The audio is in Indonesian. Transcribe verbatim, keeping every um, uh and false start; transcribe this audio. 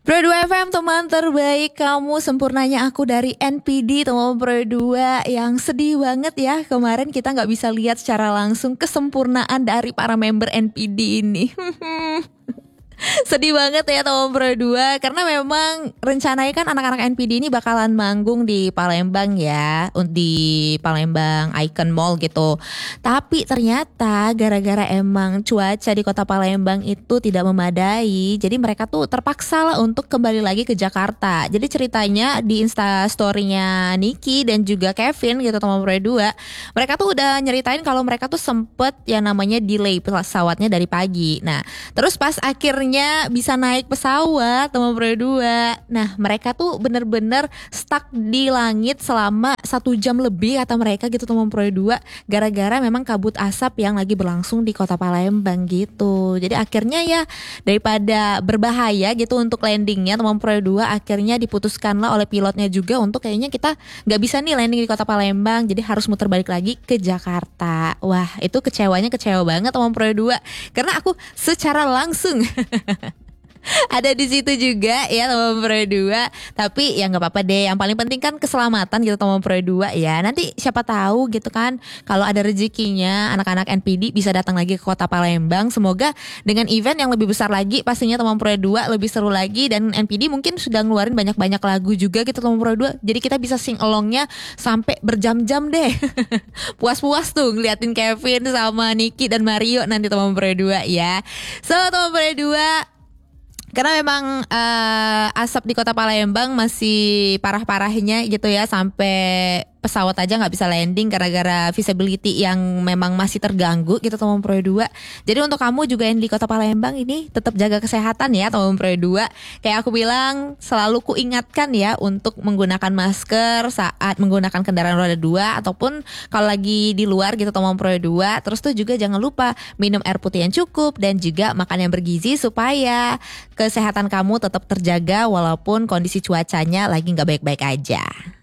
Pro dua F M, teman terbaik kamu, sempurnanya aku dari N P D, teman Pro dua yang sedih banget ya. Kemarin kita gak bisa lihat secara langsung kesempurnaan dari para member N P D ini. Sedih banget ya teman Pro dua, karena memang rencananya kan anak-anak N P D ini bakalan manggung di Palembang ya, di Palembang Icon Mall gitu. Tapi ternyata gara-gara emang cuaca di kota Palembang itu tidak memadai, jadi mereka tuh terpaksa lah untuk kembali lagi ke Jakarta. Jadi ceritanya di Insta story-nya Niki dan juga Kevin gitu teman Pro dua, mereka tuh udah nyeritain kalau mereka tuh sempet yang namanya delay pesawatnya dari pagi. Nah terus pas akhirnya bisa naik pesawat teman Pro dua, nah mereka tuh bener-bener stuck di langit selama satu jam lebih kata mereka gitu teman Pro dua, gara-gara memang kabut asap yang lagi berlangsung di kota Palembang gitu. Jadi akhirnya ya daripada berbahaya gitu untuk landingnya teman Pro dua, akhirnya diputuskanlah oleh pilotnya juga untuk kayaknya kita gak bisa nih landing di kota Palembang, jadi harus muter balik lagi ke Jakarta. Wah itu kecewanya kecewa banget teman Pro dua, karena aku secara langsung ada di situ juga ya teman Pro dua. Tapi ya nggak apa-apa deh, yang paling penting kan keselamatan gitu teman Pro dua ya. Nanti siapa tahu gitu kan, kalau ada rezekinya anak-anak N P D bisa datang lagi ke kota Palembang. Semoga dengan event yang lebih besar lagi pastinya teman Pro dua, lebih seru lagi. Dan N P D mungkin sudah ngeluarin banyak-banyak lagu juga gitu teman Pro dua, jadi kita bisa sing alongnya sampai berjam-jam deh. Puas-puas tuh ngeliatin Kevin sama Niki dan Mario nanti teman Pro dua ya. So teman Pro dua, karena memang uh, asap di kota Palembang masih parah-parahnya gitu ya, sampai pesawat aja nggak bisa landing gara-gara visibility yang memang masih terganggu gitu teman Pro dua. Jadi untuk kamu juga yang di kota Palembang ini tetap jaga kesehatan ya teman Pro dua. Kayak aku bilang, selalu kuingatkan ya untuk menggunakan masker saat menggunakan kendaraan roda dua ataupun kalau lagi di luar gitu teman Pro dua. Terus tuh juga jangan lupa minum air putih yang cukup dan juga makan yang bergizi supaya kesehatan kamu tetap terjaga walaupun kondisi cuacanya lagi nggak baik-baik aja.